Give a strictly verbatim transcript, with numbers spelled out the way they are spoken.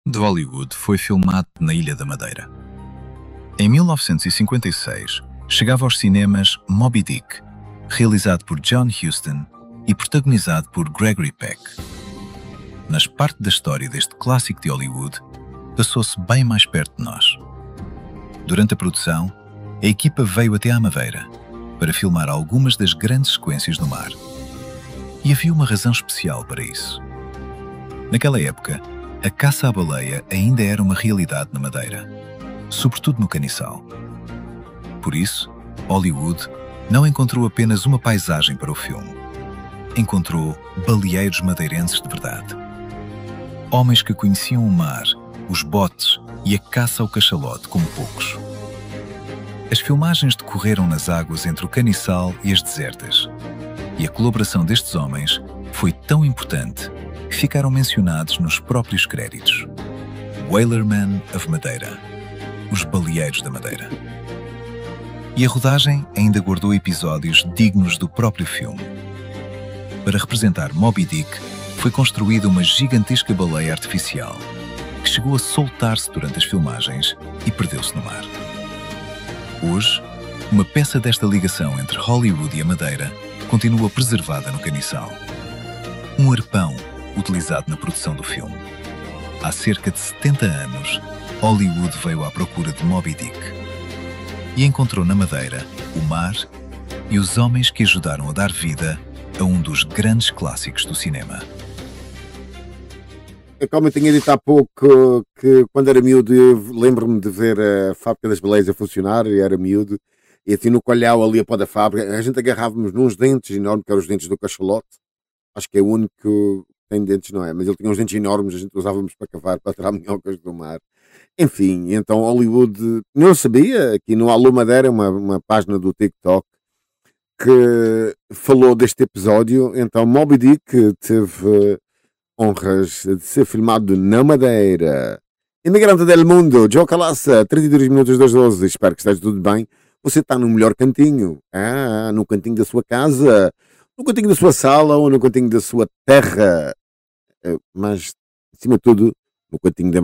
de Hollywood foi filmado na Ilha da Madeira. Em mil novecentos e cinquenta e seis, chegava aos cinemas Moby Dick, realizado por John Huston e protagonizado por Gregory Peck. Mas parte da história deste clássico de Hollywood passou-se bem mais perto de nós. Durante a produção, a equipa veio até à Madeira para filmar algumas das grandes sequências no mar. E havia uma razão especial para isso. Naquela época, a caça à baleia ainda era uma realidade na Madeira, sobretudo no caniçal. Por isso, Hollywood não encontrou apenas uma paisagem para o filme. Encontrou baleeiros madeirenses de verdade. Homens que conheciam o mar, os botes e a caça ao cachalote como poucos. As filmagens decorreram nas águas entre o caniçal e as desertas, e a colaboração destes homens foi tão importante que ficaram mencionados nos próprios créditos. Whalermen of Madeira, os baleeiros da Madeira. E a rodagem ainda guardou episódios dignos do próprio filme. Para representar Moby Dick, foi construída uma gigantesca baleia artificial, que chegou a soltar-se durante as filmagens e perdeu-se no mar. Hoje, uma peça desta ligação entre Hollywood e a Madeira continua preservada no caniçal. Um arpão utilizado na produção do filme. Há cerca de setenta anos, Hollywood veio à procura de Moby Dick e encontrou na Madeira o mar e os homens que ajudaram a dar vida a um dos grandes clássicos do cinema. Como eu tinha dito há pouco, que quando era miúdo, lembro-me de ver a fábrica das baleias a funcionar, e era miúdo, e assim no colhau ali a pó da fábrica, a gente agarrávamos nos dentes enormes, que eram os dentes do cachalote. Acho que é o único que tem dentes, não é? Mas ele tinha uns dentes enormes, a gente usávamos para cavar, para tirar minhocas do mar. Enfim, então Hollywood, não sabia, aqui no Alô Madeira, uma, uma página do TikTok, que falou deste episódio. Então Moby Dick teve honras de ser filmado na Madeira. Imigrante del Mundo, Joe Calaça, trinta e dois minutos das doze. Espero que esteja tudo bem. Você está no melhor cantinho. Ah, no cantinho da sua casa, no cantinho da sua sala ou no cantinho da sua terra. Mas, acima de tudo, no cantinho da